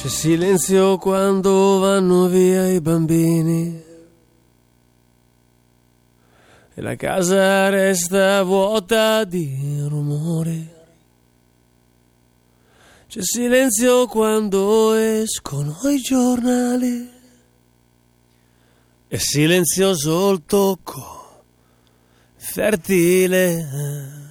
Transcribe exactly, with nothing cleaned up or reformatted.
C'è silenzio quando vanno via i bambini e la casa resta vuota di rumori. C'è silenzio quando escono i giornali. È silenzioso il tocco fertile